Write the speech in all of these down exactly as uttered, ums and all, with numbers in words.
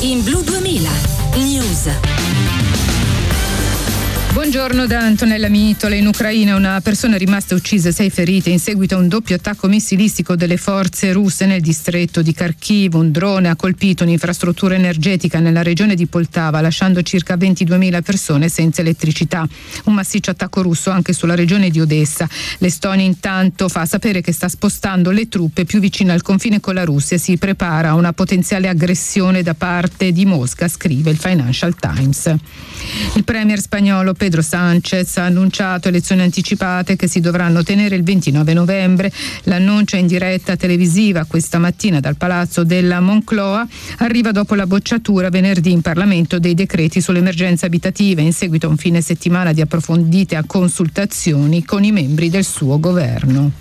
in Blu duemila News. Buongiorno da Antonella Mitola. In Ucraina una persona è rimasta uccisa e sei ferite in seguito a un doppio attacco missilistico delle forze russe nel distretto di Kharkiv. Un drone ha colpito un'infrastruttura energetica nella regione di Poltava, lasciando circa ventiduemila persone senza elettricità. Un massiccio attacco russo anche sulla regione di Odessa. L'Estonia intanto fa sapere che sta spostando le truppe più vicino al confine con la Russia e si prepara a una potenziale aggressione da parte di Mosca, scrive il Financial Times. Il premier spagnolo Pedro Sánchez ha annunciato elezioni anticipate che si dovranno tenere il ventinove novembre. L'annuncio in diretta televisiva questa mattina dal Palazzo della Moncloa arriva dopo la bocciatura venerdì in Parlamento dei decreti sull'emergenza abitativa in seguito a un fine settimana di approfondite consultazioni con i membri del suo governo.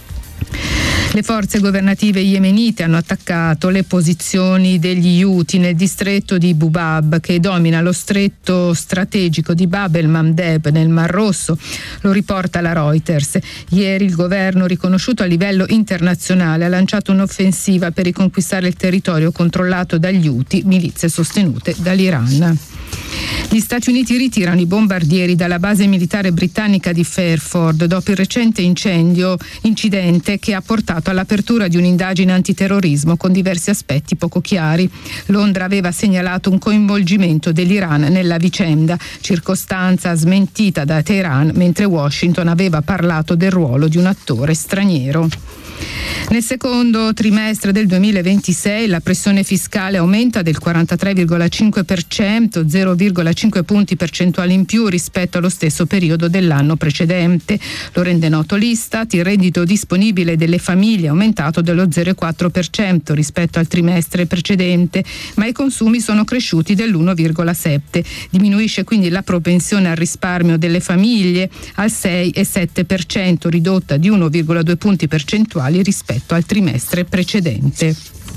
Le forze governative yemenite hanno attaccato le posizioni degli Houthi nel distretto di Bubab, che domina lo stretto strategico di Bab el-Mandeb nel Mar Rosso. Lo riporta la Reuters. Ieri il governo, riconosciuto a livello internazionale, ha lanciato un'offensiva per riconquistare il territorio controllato dagli Houthi, milizie sostenute dall'Iran. Gli Stati Uniti ritirano i bombardieri dalla base militare britannica di Fairford dopo il recente incendio, incidente che ha portato all'apertura di un'indagine antiterrorismo con diversi aspetti poco chiari. Londra aveva segnalato un coinvolgimento dell'Iran nella vicenda, circostanza smentita da Teheran, mentre Washington aveva parlato del ruolo di un attore straniero. Nel secondo trimestre del duemilaventisei la pressione fiscale aumenta del quarantatré virgola cinque per cento, zero virgola cinque punti percentuali in più rispetto allo stesso periodo dell'anno precedente. Lo rende noto l'Istat. Il reddito disponibile delle famiglie è aumentato dello zero virgola quattro per cento rispetto al trimestre precedente, ma i consumi sono cresciuti dell'uno virgola sette per cento. Diminuisce quindi la propensione al risparmio delle famiglie al sei virgola sette per cento, ridotta di uno virgola due punti percentuali rispetto al trimestre precedente.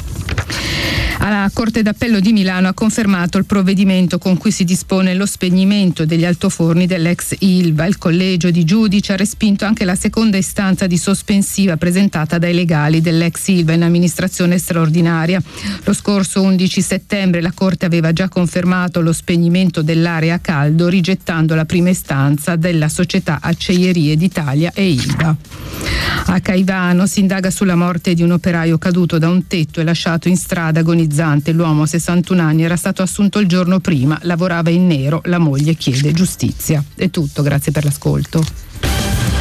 La Corte d'Appello di Milano ha confermato il provvedimento con cui si dispone lo spegnimento degli altoforni dell'ex Ilva. Il collegio di giudici ha respinto anche la seconda istanza di sospensiva presentata dai legali dell'ex Ilva in amministrazione straordinaria. Lo scorso undici settembre la Corte aveva già confermato lo spegnimento dell'area a caldo, rigettando la prima istanza della società Acciaierie d'Italia e Ilva. A Caivano si indaga sulla morte di un operaio caduto da un tetto e lasciato in strada agonizzante. L'uomo, sessantuno anni, era stato assunto il giorno prima, lavorava in nero, la moglie chiede giustizia. È tutto, grazie per l'ascolto.